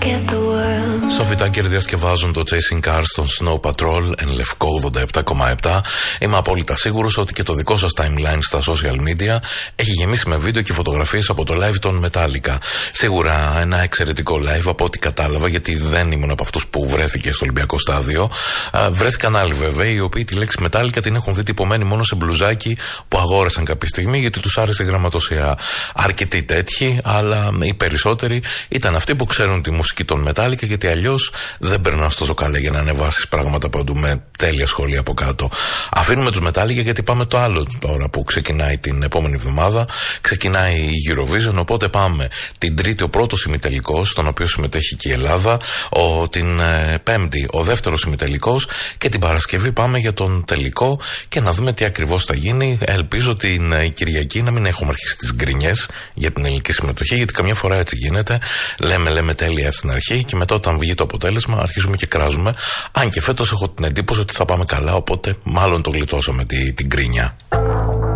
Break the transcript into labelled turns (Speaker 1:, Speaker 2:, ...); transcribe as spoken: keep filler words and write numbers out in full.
Speaker 1: Σοφή Τάκερ διασκευάζουν το Chasing Cars στον Snow Patrol εν Λευκό ογδόντα επτά κόμμα επτά. Είμαι απόλυτα σίγουρος ότι και το δικό σας timeline στα social media έχει γεμίσει με βίντεο και φωτογραφίες από το live των Metallica. Σίγουρα ένα εξαιρετικό live από ό,τι κατάλαβα, γιατί δεν ήμουν από αυτούς που βρέθηκε στο Ολυμπιακό Στάδιο. Βρέθηκαν άλλοι βέβαια, οι οποίοι τη λέξη Metallica την έχουν δει τυπωμένη μόνο σε μπλουζάκι που αγόρασαν κάποια στιγμή γιατί τους άρεσε η γραμματοσυρά. Αρκετοί τέτοιοι, αλλά οι περισσότεροι ήταν αυτοί που ξέρουν τη μουσική των Metallica, γιατί αλλιώς δεν περνάς τόσο καλά για να ανεβάσεις πράγματα παντού με τέλεια σχόλια από κάτω. Αφήνουμε τους Metallica γιατί πάμε το άλλο τώρα που ξεκινάει την επόμενη εβδομάδα. Ξεκινάει η Eurovision, οπότε πάμε την Τρίτη ο πρώτος ημιτελικός, στον οποίο συμμετέχει και η Ελλάδα, ο, την ε, Πέμπτη ο δεύτερος ημιτελικός και την Παρασκευή πάμε για τον τελικό και να δούμε τι ακριβώς θα γίνει. Ελπίζω την ε, Κυριακή να μην έχουμε αρχίσει τις γκρινιές για την ελληνική συμμετοχή, γιατί καμιά φορά έτσι γίνεται. Λέμε, λέμε τέλεια στην αρχή και μετά όταν βγει το αποτέλεσμα αρχίζουμε και κράζουμε. Αν και φέτος έχω την εντύπωση ότι θα πάμε καλά, οπότε μάλλον το γλιτώσαμε τη, την γκρινιά.